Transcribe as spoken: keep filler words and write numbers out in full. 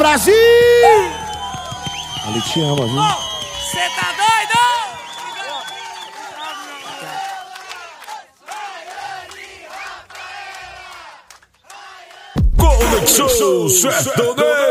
Brasil! Ali te ama, viu? Cê tá doido? Conexão Sertaneja.